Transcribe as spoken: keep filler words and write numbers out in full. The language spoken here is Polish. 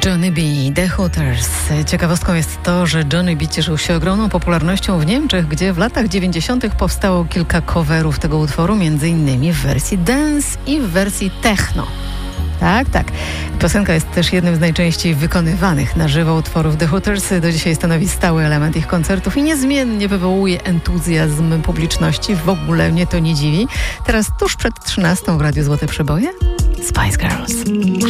Johnny B. The Hooters. Ciekawostką jest to, że Johnny B. cieszył się ogromną popularnością w Niemczech, gdzie w latach dziewięćdziesiątych powstało kilka coverów tego utworu, między innymi w wersji dance i w wersji techno. Tak, tak. Piosenka jest też jednym z najczęściej wykonywanych na żywo utworów The Hooters. Do dzisiaj stanowi stały element ich koncertów i niezmiennie wywołuje entuzjazm publiczności. W ogóle mnie to nie dziwi. Teraz tuż przed trzynastą w Radiu Złote Przeboje Spice Girls.